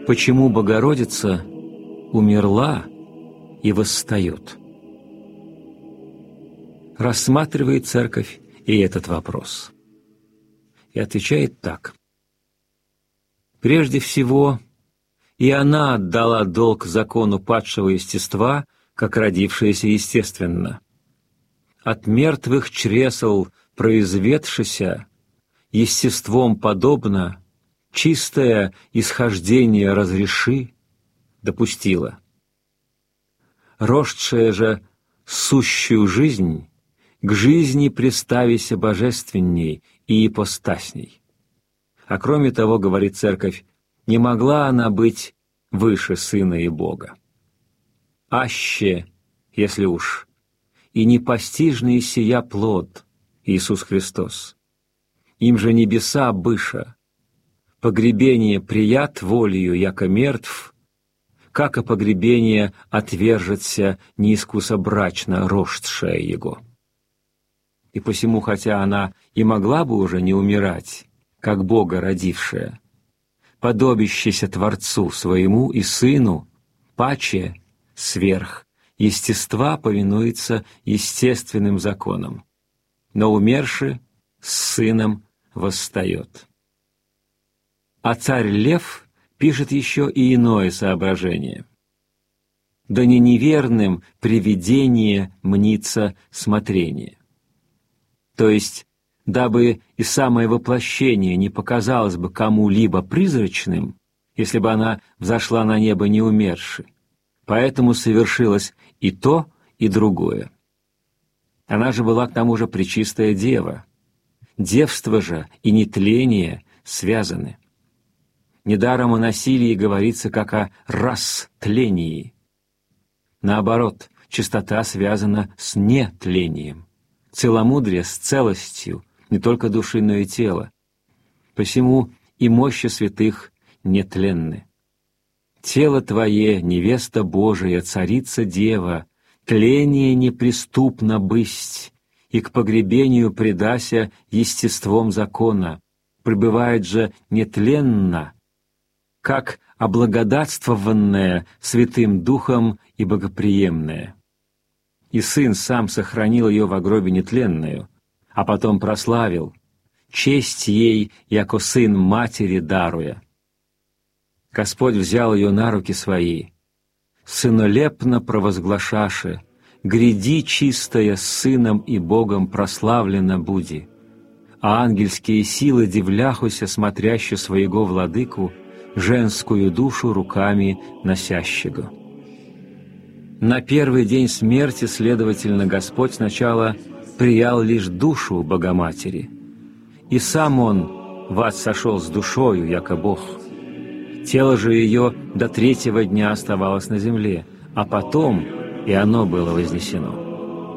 Почему Богородица умерла и восстает? Рассматривает Церковь и этот вопрос. И отвечает так. Прежде всего, и она отдала долг закону падшего естества, как родившееся естественно. От мертвых чресл произведшися, естеством подобно, чистое исхождение разреши, допустила. Рождшая же сущую жизнь, к жизни приставися божественней и ипостасней. А кроме того, говорит Церковь, не могла она быть выше Сына и Бога. Аще, если уж, и непостижный сия плод, Иисус Христос. Им же небеса быша, погребение прият волею, яко мертв, как и погребение отвержется неискусобрачно рождшая его. И посему, хотя она и могла бы уже не умирать, как Бога родившая, подобищеся Творцу своему и Сыну, паче, сверх, естества повинуется естественным законам, но умерши с Сыном восстает. А царь Лев пишет еще и иное соображение. «Да не неверным привидение мнится смотрение». То есть, дабы и самое воплощение не показалось бы кому-либо призрачным, если бы она взошла на небо не умерши. Поэтому совершилось и то, и другое. Она же была к тому же пречистая дева. Девство же и нетление связаны. Недаром о насилии говорится как о растлении. Наоборот, чистота связана с нетлением. Целомудрие с целостью, не только души, но и тела. Посему и мощи святых нетленны. Тело Твое, невеста Божия, царица Дева, тление неприступно бысть, и к погребению предася естеством закона, пребывает же нетленно, как облагодатствованное Святым Духом и богоприемное. И Сын сам сохранил ее во гробе нетленную, а потом прославил, честь ей, яко Сын Матери даруя. Господь взял ее на руки свои, сынолепно провозглашаше, гряди чистая с Сыном и Богом прославлена буди, а ангельские силы дивляхуся, смотряще своего владыку, женскую душу руками носящего. На первый день смерти, следовательно, Господь сначала приял лишь душу Богоматери, и сам Он в ад сошел с душою, яко Бог. Тело же ее до 3-го дня оставалось на земле, а потом и оно было вознесено.